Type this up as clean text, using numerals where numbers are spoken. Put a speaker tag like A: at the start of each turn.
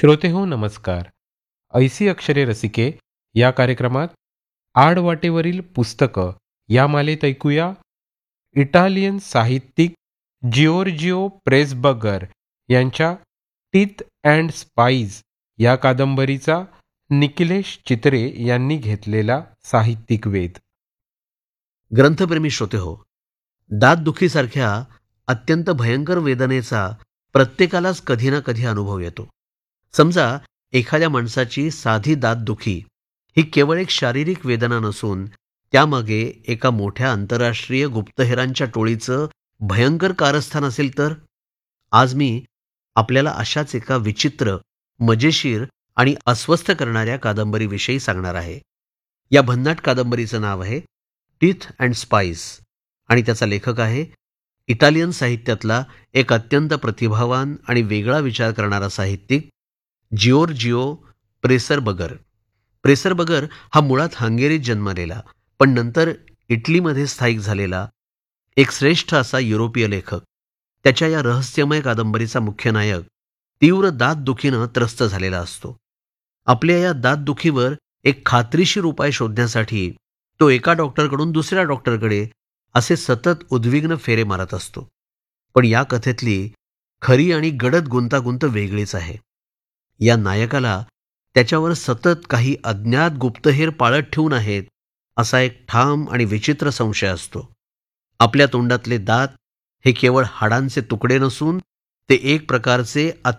A: श्रोतेहो नमस्कार. ऐसी अक्षरे रसिके या कार्यक्रमात आडवाटेवरील पुस्तकं या मालेत ऐकूया इटालियन साहित्यिक जिओर्जिओ प्रेसबर्गर यांच्या टीथ अँड स्पाईज या कादंबरीचा निखिलेश चित्रे यांनी घेतलेला साहित्यिक वेध.
B: ग्रंथप्रेमी श्रोते हो, दातदुखीसारख्या अत्यंत भयंकर वेदनेचा प्रत्येकालाच कधी ना कधी अनुभव येतो. समजा एखाद्या माणसाची साधी दातदुखी ही केवळ एक शारीरिक वेदना नसून त्यामागे एका मोठ्या आंतरराष्ट्रीय गुप्तहेरांच्या टोळीचं भयंकर कारस्थान असेल तर. आज मी आपल्याला अशाच एका विचित्र, मजेशीर आणि अस्वस्थ करणाऱ्या कादंबरीविषयी सांगणार आहे. या भन्नाट कादंबरीचं नाव आहे टीथ अँड स्पाईस आणि त्याचा लेखक आहे इटालियन साहित्यातला एक अत्यंत प्रतिभावान आणि वेगळा विचार करणारा साहित्यिक जिओर्जिओ प्रेसरबर्गर. प्रेसरबर्गर हा मुळात हंगेरीत जन्मलेला पण नंतर इटलीमध्ये स्थायिक झालेला एक श्रेष्ठ असा युरोपीय लेखक. त्याच्या या रहस्यमय कादंबरीचा मुख्य नायक तीव्र दातदुखीनं त्रस्त झालेला असतो. आपल्या या दातदुखीवर एक खात्रीशीर उपाय शोधण्यासाठी तो एका डॉक्टरकडून दुसऱ्या डॉक्टरकडे असे सतत उद्विग्न फेरे मारत असतो. पण या कथेतली खरी आणि गडद गुंतागुंत वेगळीच आहे. या नायकाला त्याच्यावर सतत काही अज्ञात गुप्तहेर पाळत ठेवून आहेत असा एक ठाम आणि विचित्र संशय असतो. आपल्या तोंडातले दात हे केवळ हाडांचे तुकडे नसून ते एक प्रकारचे